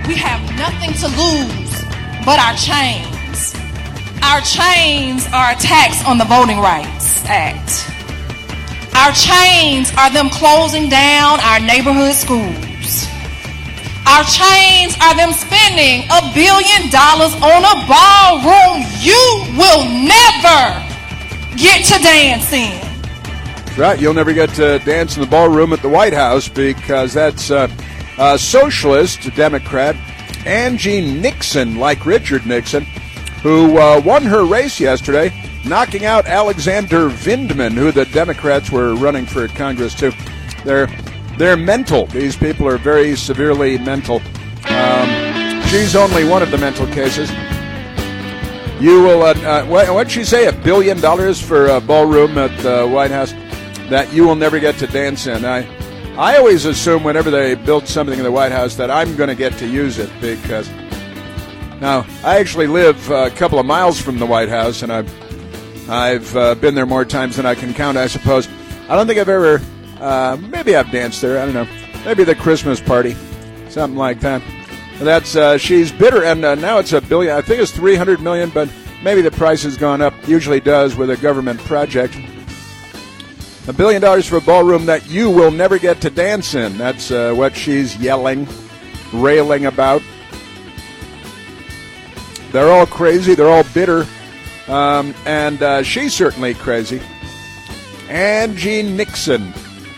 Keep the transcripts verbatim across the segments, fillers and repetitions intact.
we have nothing to lose but our chains. Our chains are a tax on the Voting Rights Act. Our chains are them closing down our neighborhood schools. Our chains are them spending a billion dollars on a ballroom you will never get to dance in. That's right. You'll never get to dance in the ballroom at the White House because that's uh, a socialist Democrat, Angie Nixon, like Richard Nixon, who uh, won her race yesterday, knocking out Alexander Vindman, who the Democrats were running for Congress too. They're they're mental. These people are very severely mental. Um, she's only one of the mental cases. You will, uh, uh, what, what'd she say, a billion dollars for a ballroom at the White House that you will never get to dance in? I, I always assume whenever they build something in the White House that I'm going to get to use it because, now, I actually live a couple of miles from the White House, and I've, I've uh, been there more times than I can count, I suppose. I don't think I've ever, uh, maybe I've danced there, I don't know, maybe the Christmas party, something like that. That's uh, she's bitter, and uh, now it's a billion. I think it's three hundred million, but maybe the price has gone up. Usually does with a government project. A billion dollars for a ballroom that you will never get to dance in. That's uh, what she's yelling, railing about. They're all crazy. They're all bitter, um, and uh, she's certainly crazy. Angie Nixon.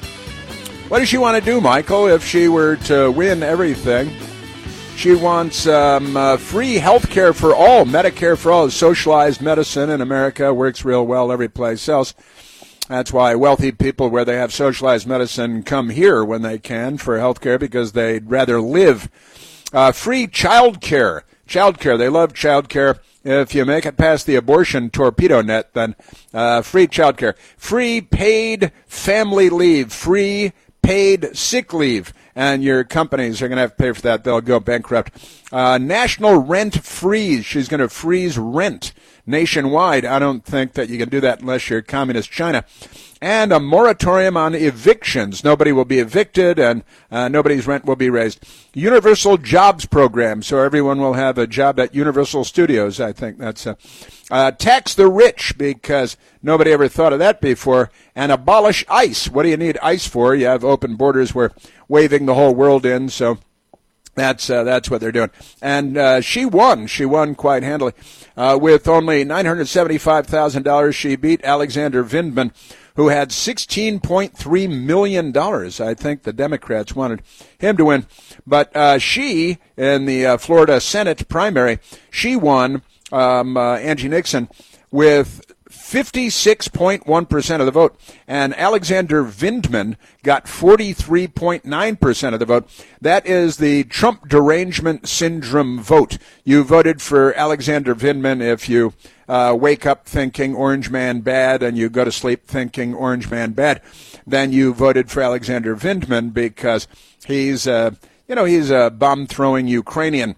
What does she want to do, Michael? If she were to win everything? She wants um, uh, free health care for all, Medicare for all. Socialized medicine in America works real well every place else. That's why wealthy people where they have socialized medicine come here when they can for health care because they'd rather live. Uh, free child care. Child care. They love child care. If you make it past the abortion torpedo net, then uh, free child care. Free paid family leave. Free paid sick leave. And your companies are going to have to pay for that. They'll go bankrupt. Uh, national rent freeze. She's going to freeze rent nationwide. I don't think that you can do that unless you're communist China. And a moratorium on evictions. Nobody will be evicted and uh, nobody's rent will be raised. Universal jobs program. So everyone will have a job at Universal Studios. I think that's a, uh, tax the rich because nobody ever thought of that before. And abolish ICE. What do you need ICE for? You have open borders. We're waving the whole world in. So that's uh, that's what they're doing. And uh, she won. She won quite handily. Uh, with only nine hundred seventy-five thousand dollars, she beat Alexander Vindman, who had sixteen point three million dollars. I think the Democrats wanted him to win. But uh, she, in the uh, Florida Senate primary, she won, um, uh, Angie Nixon, with fifty-six point one percent of the vote. And Alexander Vindman got forty-three point nine percent of the vote. That is the Trump derangement syndrome vote. You voted for Alexander Vindman if you uh, wake up thinking Orange Man bad and you go to sleep thinking Orange Man bad. Then you voted for Alexander Vindman because he's, uh, you know, he's a bomb-throwing Ukrainian.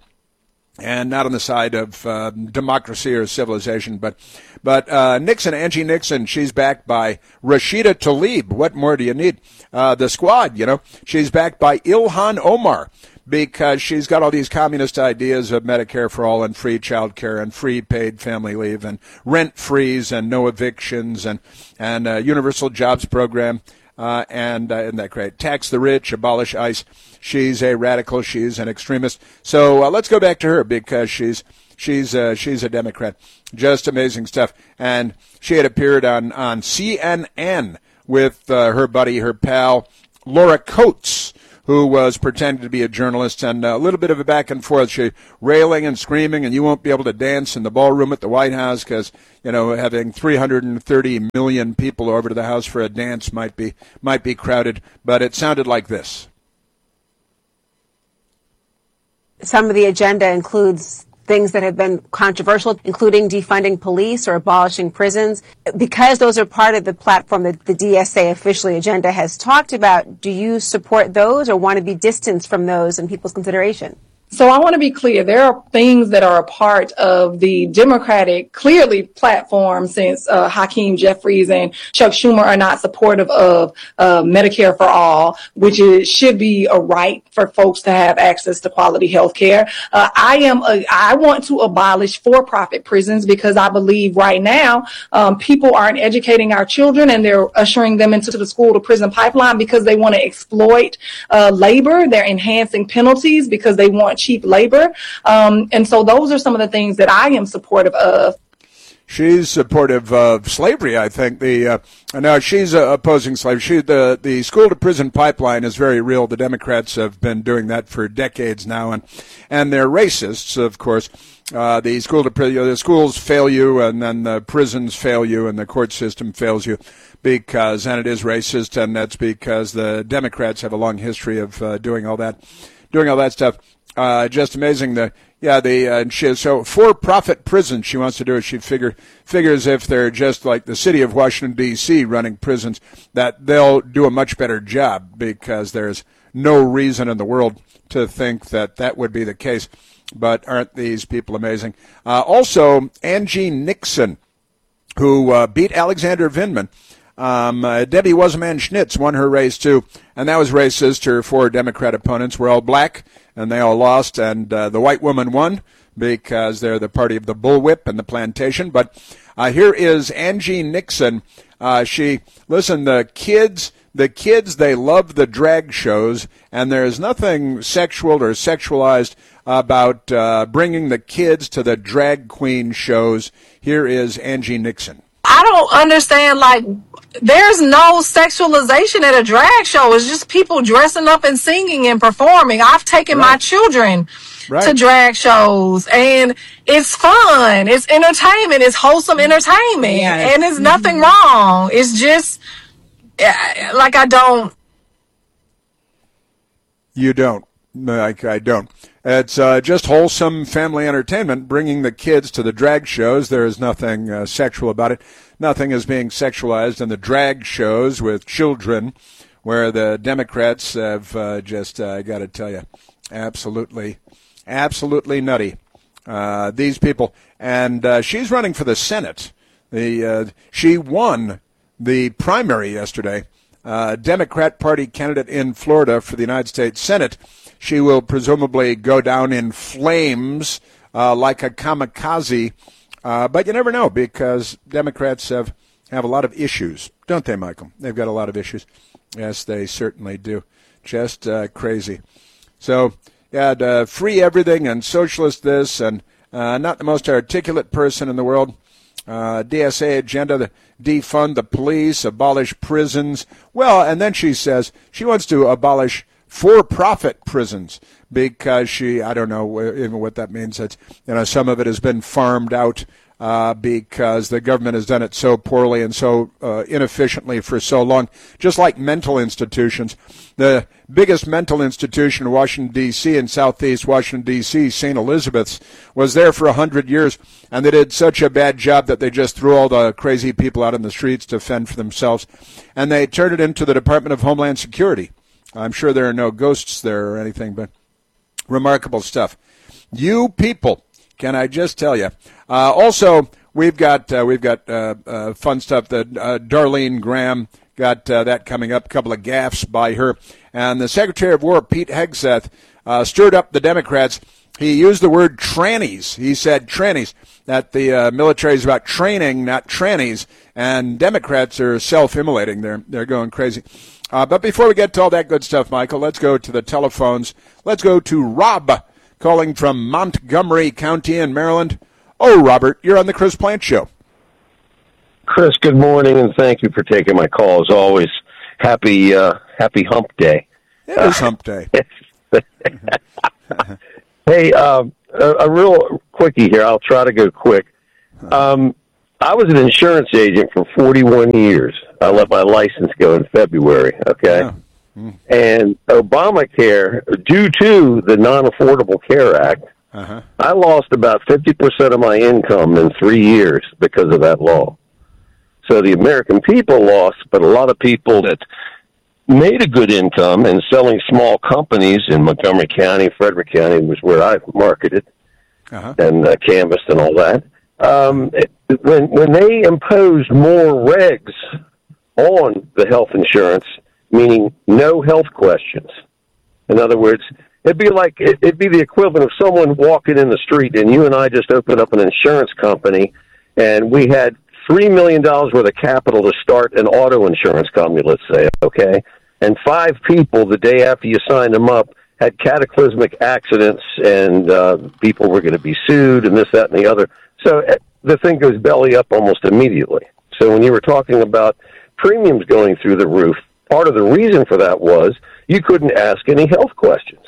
And not on the side of uh, democracy or civilization. But but uh, Nixon, Angie Nixon, she's backed by Rashida Tlaib. What more do you need? Uh, the squad, you know. She's backed by Ilhan Omar because she's got all these communist ideas of Medicare for all and free child care and free paid family leave and rent freeze and no evictions and, and uh, universal jobs program. Uh, and uh, isn't that great? Tax the rich, abolish ICE. She's a radical. She's an extremist. So uh, let's go back to her because she's she's uh, she's a Democrat. Just amazing stuff. And she had appeared on on C N N with uh, her buddy, her pal, Laura Coates, who was pretending to be a journalist, and a little bit of a back and forth. She railing and screaming, and you won't be able to dance in the ballroom at the White House because, you know, having three hundred thirty million people over to the house for a dance might be might be crowded. But it sounded like this. Some of the agenda includes things that have been controversial, including defunding police or abolishing prisons. Because those are part of the platform that the D S A officially agenda has talked about, do you support those or want to be distanced from those in people's consideration? So I want to be clear. There are things that are a part of the Democratic, clearly, platform since uh, Hakeem Jeffries and Chuck Schumer are not supportive of uh, Medicare for all, which is, should be a right for folks to have access to quality health care. Uh, I am. A, I want to abolish for-profit prisons because I believe right now um, people aren't educating our children and they're ushering them into the school-to-prison pipeline because they want to exploit uh, labor. They're enhancing penalties because they want cheap labor. Um, and so those are some of the things that I am supportive of. She's supportive of slavery, I think. The uh, no, she's uh, opposing slavery. She, the the school to prison pipeline is very real. The Democrats have been doing that for decades now, and and they're racists, of course. Uh, the school to prison, the schools fail you, and then the prisons fail you, and the court system fails you, because and it is racist, and that's because the Democrats have a long history of uh, doing all that, doing all that stuff. Uh, just amazing. The yeah, the uh, she so for-profit prisons she wants to do it. She figure figures if they're just like the city of Washington D C running prisons, that they'll do a much better job, because there's no reason in the world to think that that would be the case. But aren't these people amazing? Uh, also, Angie Nixon, who uh, beat Alexander Vindman. Um, uh, Debbie Wasserman-Schnitz won her race, too, and that was racist. Her four Democrat opponents were all black, and they all lost, and uh, the white woman won because they're the party of the bullwhip and the plantation. But uh, here is Angie Nixon. Uh, she, listen, the kids, the kids, they love the drag shows, and there's nothing sexual or sexualized about uh, bringing the kids to the drag queen shows. Here is Angie Nixon. I don't understand, like, there's no sexualization at a drag show. It's just people dressing up and singing and performing. I've taken right. my children right. to drag shows, and it's fun. It's entertainment. It's wholesome entertainment. Yes. And it's nothing mm-hmm. wrong. It's just, like, I don't. You don't. Like, I don't. It's uh, just wholesome family entertainment, bringing the kids to the drag shows. There is nothing uh, sexual about it. Nothing is being sexualized in the drag shows with children, where the Democrats have uh, just, uh, I got to tell you, absolutely, absolutely nutty. Uh, these people. And uh, she's running for the Senate. The uh, She won the primary yesterday. Uh, Democrat Party candidate in Florida for the United States Senate. She will presumably go down in flames uh, like a kamikaze, uh, but you never know, because Democrats have, have a lot of issues, don't they, Michael? They've got a lot of issues. Yes, they certainly do. Just uh, crazy. So, yeah, uh, free everything and socialist this, and uh, not the most articulate person in the world. Uh, D S A agenda, the defund the police, abolish prisons. Well, and then she says she wants to abolish for-profit prisons, because she, I don't know even what that means. It's, you know, some of it has been farmed out uh, because the government has done it so poorly and so uh, inefficiently for so long. Just like mental institutions. The biggest mental institution in Washington, D C, in southeast Washington, D C, Saint Elizabeth's, was there for one hundred years, and they did such a bad job that they just threw all the crazy people out in the streets to fend for themselves, and they turned it into the Department of Homeland Security. I'm sure there are no ghosts there or anything, but remarkable stuff. You people, can I just tell you? Uh, also, we've got uh, we've got uh, uh, fun stuff. That uh, Darlene Graham got uh, that coming up. A couple of gaffes by her, and the Secretary of War Pete Hegseth uh, stirred up the Democrats. He used the word trannies. He said trannies. That the uh, military is about training, not trannies, and Democrats are self-immolating. They're they're going crazy. Uh, but before we get to all that good stuff, Michael, let's go to the telephones. Let's go to Rob, calling from Montgomery County in Maryland. Oh, Robert, you're on the Chris Plante Show. Chris, good morning, and thank you for taking my call. As always, happy uh, happy hump day. It is hump day. Hey, uh, a, a real quickie here. I'll try to go quick. Um, I was an insurance agent for forty-one years. I let my license go in February, okay? Yeah. Mm. And Obamacare, due to the Non-Affordable Care Act, uh-huh. I lost about fifty percent of my income in three years because of that law. So the American people lost, but a lot of people that made a good income and selling small companies in Montgomery County, Frederick County was where I marketed uh-huh. and uh, canvassed and all that. Um, when when they imposed more regs on the health insurance, meaning no health questions. In other words, it'd be like it'd be the equivalent of someone walking in the street and you and I just opened up an insurance company and we had three million dollars worth of capital to start an auto insurance company, let's say, okay? And five people the day after you signed them up had cataclysmic accidents and uh, people were going to be sued and this, that, and the other. So the thing goes belly up almost immediately. So when you were talking about premiums going through the roof, part of the reason for that was you couldn't ask any health questions.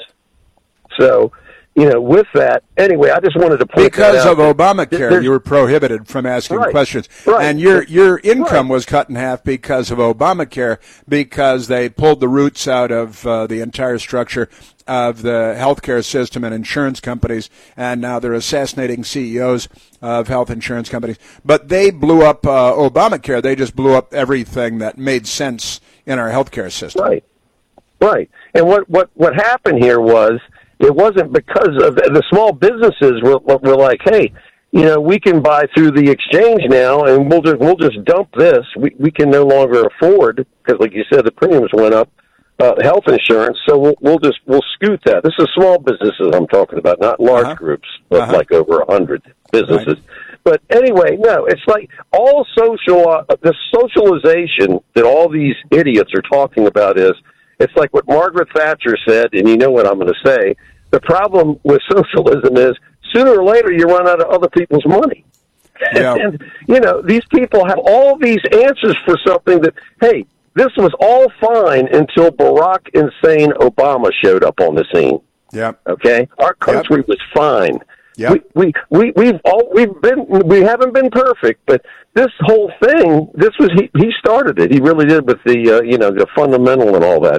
So, you know, with that, anyway, I just wanted to point because that out. of Obamacare, There's, you were prohibited from asking right, questions, right, and your your income right. was cut in half because of Obamacare, because they pulled the roots out of uh, the entire structure of the healthcare system and insurance companies, and now they're assassinating C E Os of health insurance companies. But they blew up uh, Obamacare. They just blew up everything that made sense in our healthcare system. Right, right. And what what what happened here was, it wasn't because of the small businesses were, were like, hey, you know, we can buy through the exchange now, and we'll just we'll just dump this. We we can no longer afford, because, like you said, the premiums went up, uh, health insurance. So we'll we'll just we'll scoot that. This is small businesses I'm talking about, not large uh-huh. groups, but uh-huh. like over a hundred businesses. Right. But anyway, no, it's like all social uh, the socialization that all these idiots are talking about is. It's like what Margaret Thatcher said, and you know what I'm going to say. The problem with socialism is sooner or later you run out of other people's money. Yeah. And, you know, these people have all these answers for something that, hey, this was all fine until Barack insane Obama showed up on the scene. Yeah. Okay? Our country yep. was fine. Yep. We, we, we, we've all, we've been, we haven't been perfect, but this whole thing, this was, he, he started it. He really did with the, uh, you know, the fundamental and all that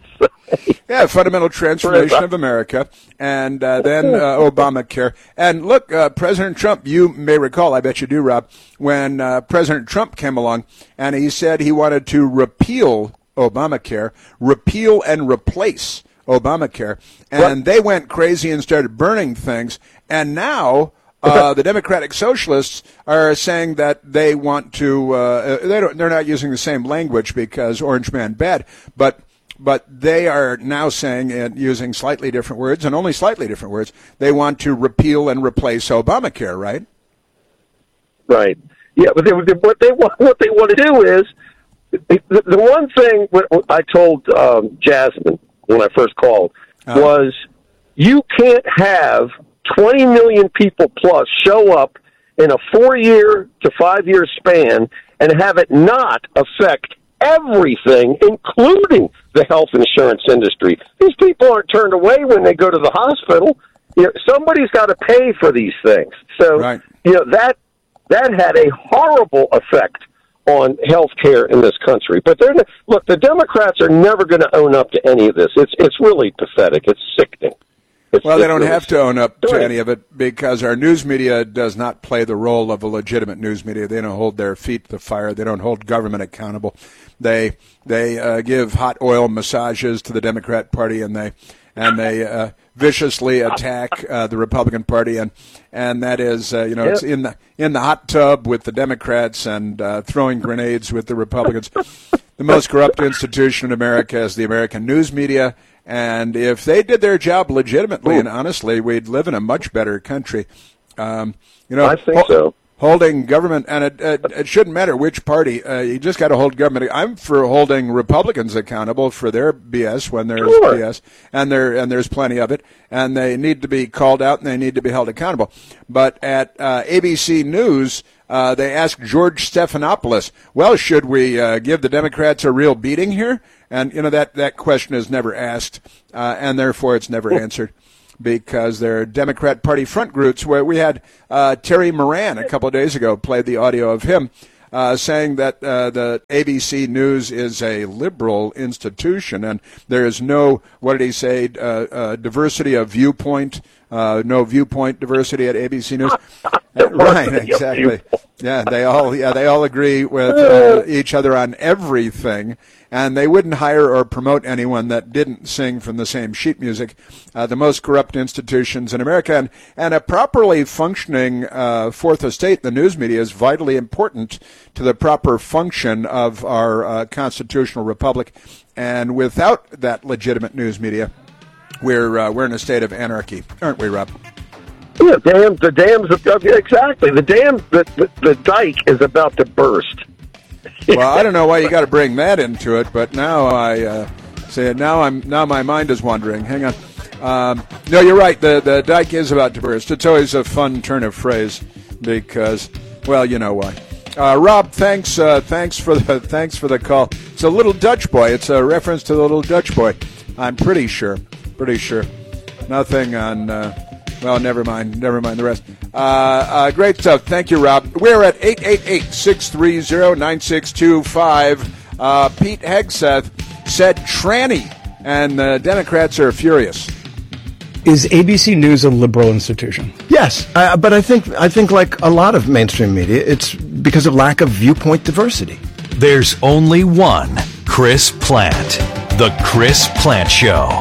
jazz. Yeah, fundamental transformation of America, and uh, then uh, Obamacare. And look, uh, President Trump, you may recall, I bet you do, Rob, when uh, President Trump came along and he said he wanted to repeal Obamacare, repeal and replace Obamacare, and they went crazy and started burning things, and now uh, the Democratic Socialists are saying that they want to, uh, they don't, they're not using the same language because Orange Man bad, but but they are now saying, and using slightly different words, and only slightly different words, they want to repeal and replace Obamacare, right? Right. Yeah, but they, what they want, what they want to do is, the, the one thing I told um, Jasmine when I first called uh-huh. was, you can't have twenty million people plus show up in a four-year to five-year span and have it not affect everything, including the health insurance industry. These people aren't turned away when they go to the hospital. You know, somebody's got to pay for these things. So, right. you know, that that had a horrible effect on health care in this country. But they're look, the Democrats are never going to own up to any of this. It's it's really pathetic. It's sickening. It's, well, they don't really have to own up to any of it because our news media does not play the role of a legitimate news media. They don't hold their feet to the fire. They don't hold government accountable. They they uh, give hot oil massages to the Democrat Party, and they and they uh, viciously attack uh, the Republican Party, and and that is uh, you know yep. it's in the in the hot tub with the Democrats and uh, throwing grenades with the Republicans. The most corrupt institution in America is the American news media. And if they did their job legitimately Ooh. and honestly, we'd live in a much better country. Um, you know, I think ho- so. Holding government, and it, it, it shouldn't matter which party. Uh, you just got to hold government. I'm for holding Republicans accountable for their B S when there's sure. B S, and there and there's plenty of it, and they need to be called out and they need to be held accountable. But at uh, A B C News, uh, they asked George Stephanopoulos, "Well, should we uh, give the Democrats a real beating here?" And you know that that question is never asked, uh, and therefore it's never Ooh. answered. Because they're Democrat Party front groups, where we had uh, Terry Moran a couple of days ago played the audio of him uh, saying that uh, the A B C News is a liberal institution and there is no, what did he say, uh, uh, diversity of viewpoint, uh, no viewpoint diversity at A B C News. uh, right, exactly. Yeah, they all yeah they all agree with uh, each other on everything, and they wouldn't hire or promote anyone that didn't sing from the same sheet music. Uh, the most corrupt institutions in America, and, and a properly functioning uh, fourth estate, the news media, is vitally important to the proper function of our uh, constitutional republic. And without that legitimate news media, we're uh, we're in a state of anarchy, aren't we, Rob? Yeah, dams, the dams, exactly. The dam, the, the, the dike is about to burst. Well, I don't know why you got to bring that into it, but now I uh, say now I'm now my mind is wandering. Hang on. Um, no, you're right. The the dike is about to burst. It's always a fun turn of phrase because, well, you know why. Uh, Rob, thanks uh, thanks for the thanks for the call. It's a little Dutch boy. It's a reference to the little Dutch boy. I'm pretty sure. Pretty sure. Nothing on. Uh, Well, never mind. Never mind the rest. Uh, uh, great stuff. Thank you, Rob. We're at eight eight eight, six three zero, nine six two five. Uh, Pete Hegseth said tranny, and the Democrats are furious. Is A B C News a liberal institution? Yes, uh, but I think I think like a lot of mainstream media, it's because of lack of viewpoint diversity. There's only one Chris Plante. The Chris Plante Show.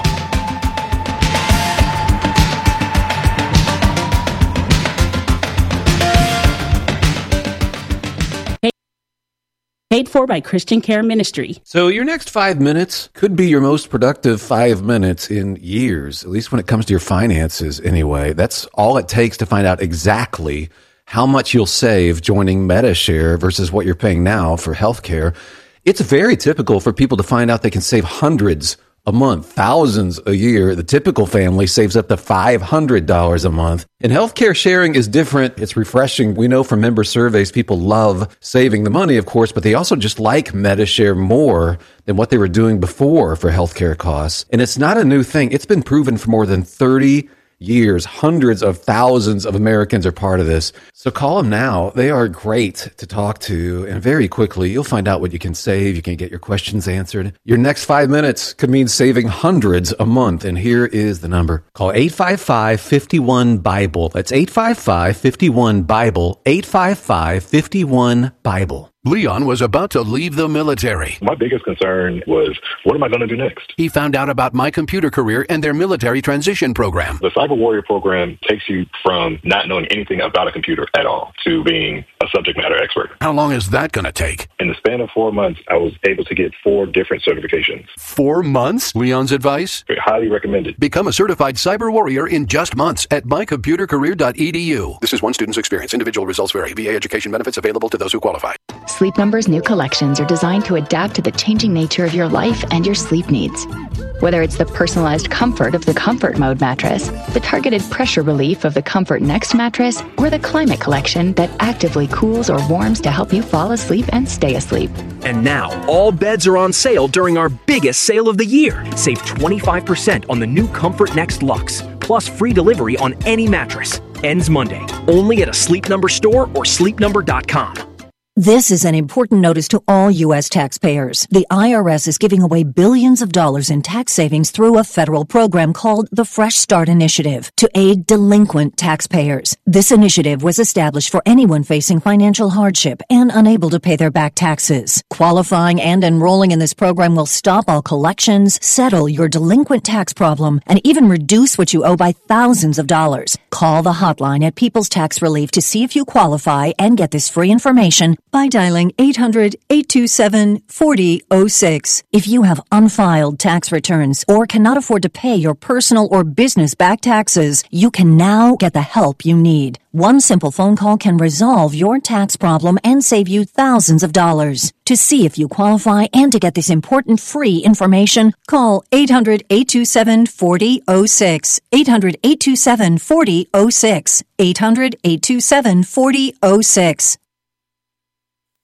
Paid for by Christian Care Ministry. So your next five minutes could be your most productive five minutes in years, at least when it comes to your finances anyway. That's all it takes to find out exactly how much you'll save joining Medi-Share versus what you're paying now for healthcare. It's very typical for people to find out they can save hundreds a month, thousands a year. The typical family saves up to five hundred dollars a month. And healthcare sharing is different. It's refreshing. We know from member surveys, people love saving the money, of course, but they also just like Medi-Share more than what they were doing before for healthcare costs. And it's not a new thing. It's been proven for more than thirty years. Hundreds of thousands of Americans are part of this. So call them now. They are great to talk to. And very quickly, you'll find out what you can save. You can get your questions answered. Your next five minutes could mean saving hundreds a month. And here is the number. Call eight five five, five one, BIBLE. That's eight five five, five one, BIBLE. eight five five, five one, BIBLE. Leon was about to leave the military. My biggest concern was, what am I going to do next? He found out about My Computer Career and their military transition program. The Cyber Warrior program takes you from not knowing anything about a computer at all to being a subject matter expert. How long is that going to take? In the span of four months, I was able to get four different certifications. Four months? Leon's advice? Highly recommended. Become a certified cyber warrior in just months at my computer career dot e d u. This is one student's experience. Individual results vary. V A education benefits available to those who qualify. Sleep Number's new collections are designed to adapt to the changing nature of your life and your sleep needs. Whether it's the personalized comfort of the Comfort Mode mattress, the targeted pressure relief of the Comfort Next mattress, or the Climate Collection that actively cools or warms to help you fall asleep and stay asleep. And now, all beds are on sale during our biggest sale of the year. Save twenty-five percent on the new Comfort Next Luxe, plus free delivery on any mattress. Ends Monday, only at a Sleep Number store or sleep number dot com. This is an important notice to all U S taxpayers. The I R S is giving away billions of dollars in tax savings through a federal program called the Fresh Start Initiative to aid delinquent taxpayers. This initiative was established for anyone facing financial hardship and unable to pay their back taxes. Qualifying and enrolling in this program will stop all collections, settle your delinquent tax problem, and even reduce what you owe by thousands of dollars. Call the hotline at People's Tax Relief to see if you qualify and get this free information by dialing eight hundred, eight two seven, four zero zero six. If you have unfiled tax returns or cannot afford to pay your personal or business back taxes, you can now get the help you need. One simple phone call can resolve your tax problem and save you thousands of dollars. To see if you qualify and to get this important free information, call eight hundred, eight two seven, four zero zero six. eight hundred, eight two seven, four zero zero six. eight hundred, eight two seven, four zero zero six.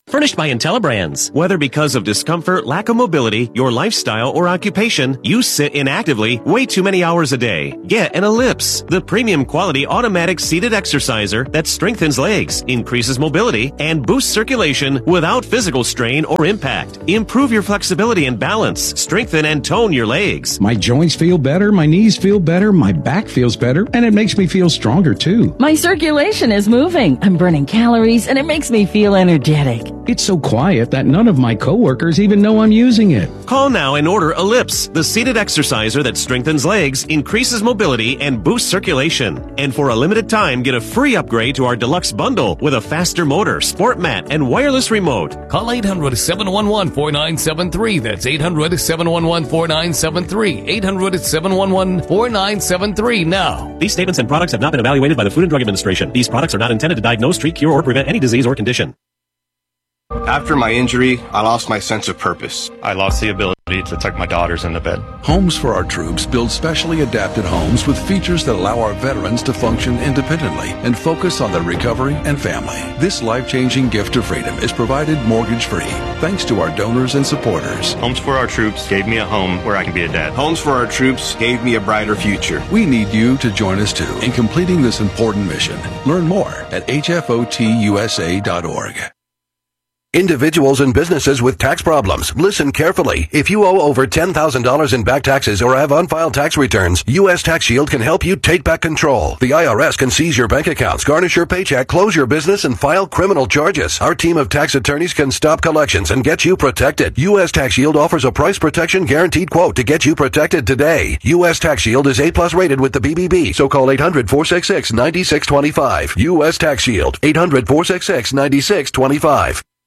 Furnished by IntelliBrands. Whether because of discomfort, lack of mobility, your lifestyle, or occupation, you sit inactively way too many hours a day. Get an Ellipse, the premium quality automatic seated exerciser that strengthens legs, increases mobility, and boosts circulation without physical strain or impact. Improve your flexibility and balance. Strengthen and tone your legs. My joints feel better, my knees feel better, my back feels better, and it makes me feel stronger too. My circulation is moving. I'm burning calories, and it makes me feel energetic. It's so quiet that none of my coworkers even know I'm using it. Call now and order Ellipse, the seated exerciser that strengthens legs, increases mobility, and boosts circulation. And for a limited time, get a free upgrade to our deluxe bundle with a faster motor, sport mat, and wireless remote. Call eight hundred, seven one one, four nine seven three. That's eight hundred, seven one one, four nine seven three. eight hundred, seven one one, four nine seven three now. These statements and products have not been evaluated by the Food and Drug Administration. These products are not intended to diagnose, treat, cure, or prevent any disease or condition. After my injury, I lost my sense of purpose. I lost the ability to tuck my daughters into bed. Homes for Our Troops builds specially adapted homes with features that allow our veterans to function independently and focus on their recovery and family. This life-changing gift of freedom is provided mortgage-free thanks to our donors and supporters. Homes for Our Troops gave me a home where I can be a dad. Homes for Our Troops gave me a brighter future. We need you to join us too in completing this important mission. Learn more at H F O T U S A dot org. Individuals and businesses with tax problems, listen carefully. If you owe over ten thousand dollars in back taxes or have unfiled tax returns, U S Tax Shield can help you take back control. The I R S can seize your bank accounts, garnish your paycheck, close your business, and file criminal charges. Our team of tax attorneys can stop collections and get you protected. U S Tax Shield offers a price protection guaranteed quote to get you protected today. U S Tax Shield is A plus rated with the B B B, so call eight hundred, four six six, nine six two five. U S Tax Shield, eight hundred, four six six, nine six two five.